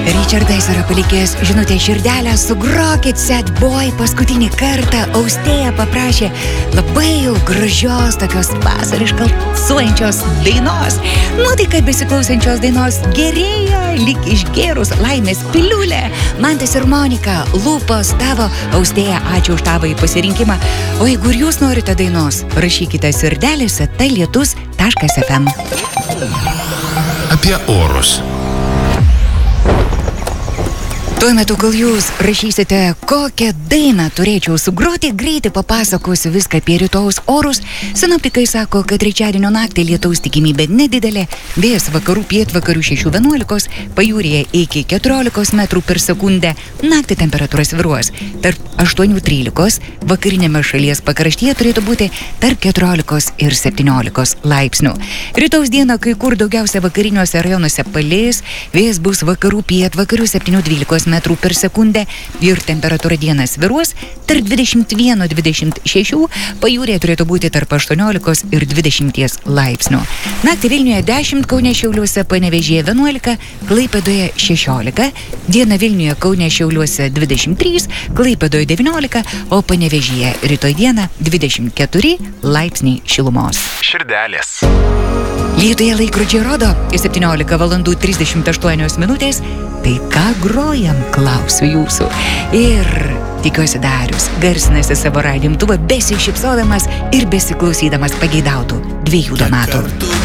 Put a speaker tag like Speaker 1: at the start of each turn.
Speaker 1: Richardas yra palikęs žinutę širdelę, sugrokit Sad Boy paskutinį kartą. Austėja paprašė labai jau gražios, tokios vasariškai suojančios dainos. Tai kad besiklausančios dainos gerėja, lyg išgėrus laimės piliulę. Mantas ir Monika, lūpos tavo. Austėja, ačiū už tavo pasirinkimą. O jeigu ir jūs norite dainos, rašykite sirdelėse lietus.fm.
Speaker 2: Apie orus.
Speaker 1: Tuo metu, kol jūs rašysite, kokią dainą turėčiau sugroti, greitai papasakosiu viską apie rytojaus orus. Sinoptikai sako, kad trečiadienio naktį lietaus tikimybė nedidelė, vėjas vakarų pietvakarių 6-11, pajūryje iki 14 metrų per sekundę, naktį temperatūra svyruos tarp 8-13, vakarinėme šalies pakraštyje turėtų būti tarp 14 ir 17 laipsnių. Rytojaus dieną kai kur daugiausia vakariniuose rajonuose palis, vėjas bus vakarų pietvakarių 7-12 metrų per sekundę ir temperatūra dieną svyruos tarp 21-26, pajūryje turėtų būti tarp 18 ir 20 laipsnių. Naktį Vilniuje 10, Kaune Šiauliuose, Panevėžyje 11, Klaipėdoje 16, dieną Vilniuje, Kaune Šiauliuose 23, Klaipėdoje 19, o Panevėžyje rytoj dieną 24 laipsniai šilumos.
Speaker 2: Širdelės.
Speaker 1: Lietuvėje laikrodžiai rodo 17 valandų 38 minutės. Tai ką grojam, klausiu jūsų. Ir tikiuosi Darius garsinasi savo radimtuvą besišypsodamas ir besiklausydamas pageidautų 2 Donatų.